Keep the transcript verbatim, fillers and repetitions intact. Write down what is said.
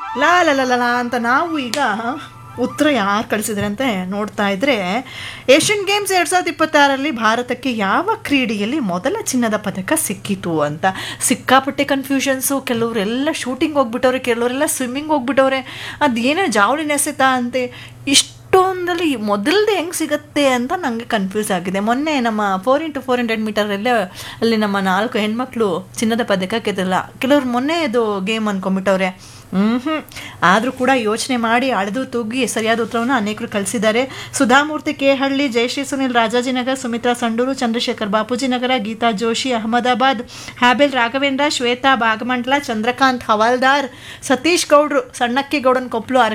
ಲಾ ಲ ಲ ಲ ಲಾ ಅಂತ ನಾವು ಈಗ ಉತ್ತರ ಯಾರು ಕಳಿಸಿದ್ರೆ ಅಂತ ನೋಡ್ತಾ ಇದ್ರೆ, ಏಷ್ಯನ್ ಗೇಮ್ಸ್ ಎರಡು ಸಾವಿರದ ಇಪ್ಪತ್ತಾರರಲ್ಲಿ ಭಾರತಕ್ಕೆ ಯಾವ ಕ್ರೀಡೆಯಲ್ಲಿ ಮೊದಲ ಚಿನ್ನದ ಪದಕ ಸಿಕ್ಕಿತು ಅಂತ. ಸಿಕ್ಕಾಪಟ್ಟೆ ಕನ್ಫ್ಯೂಷನ್ಸು. ಕೆಲವರೆಲ್ಲ ಶೂಟಿಂಗ್ ಹೋಗ್ಬಿಟ್ಟವ್ರೆ, ಕೆಲವರೆಲ್ಲ ಸ್ವಿಮ್ಮಿಂಗ್ ಹೋಗ್ಬಿಟ್ಟವ್ರೆ, ಅದೇನೋ ಜಾವ್ಲಿನ್ ಎಸೆತ ಅಂತೆ. ಇಷ್ಟೊಂದಲ್ಲಿ ಮೊದಲದೇ ಹೆಂಗೆ ಸಿಗುತ್ತೆ ಅಂತ ನನಗೆ ಕನ್ಫ್ಯೂಸ್ ಆಗಿದೆ. ಮೊನ್ನೆ ನಮ್ಮ ಫೋರ್ ಇಂಟು ಫೋರ್ ಹಂಡ್ರೆಡ್ ಮೀಟರಲ್ಲೇ ಅಲ್ಲಿ ನಮ್ಮ ನಾಲ್ಕು ಹೆಣ್ಮಕ್ಳು ಚಿನ್ನದ ಪದಕ ಗೆದ್ದಲ್ಲ. ಕೆಲವ್ರು ಮೊನ್ನೆ ಇದು ಗೇಮ್ ಅಂದ್ಕೊಂಡ್ಬಿಟ್ಟವ್ರೆ. ಹ್ಞೂ ಹ್ಞೂ ಆದರೂ ಕೂಡ ಯೋಚನೆ ಮಾಡಿ ಅಳೆದು ತೂಗಿ ಸರಿಯಾದ ಉತ್ತರವನ್ನು ಅನೇಕರು ಕಳಿಸಿದ್ದಾರೆ. ಸುಧಾಮೂರ್ತಿ ಕೇಹಳ್ಳಿ, ಜಯಶ್ರೀ ಸುನಿಲ್ ರಾಜಾಜಿನಗರ್, ಸುಮಿತ್ರಾ ಸಂಡೂರು, ಚಂದ್ರಶೇಖರ್ ಬಾಪೂಜಿನಗರ, ಗೀತಾ ಜೋಶಿ ಅಹಮದಾಬಾದ್, ಹ್ಯಾಬೆಲ್ ರಾಘವೇಂದ್ರ, ಶ್ವೇತಾ ಭಾಗಮಂಡಲ, ಚಂದ್ರಕಾಂತ್ ಹವಾಲ್ದಾರ್, ಸತೀಶ್ ಗೌಡ್ರು, ಸಣ್ಣಕ್ಕಿ ಗೌಡನ್ ಕೊಪ್ಪಲು,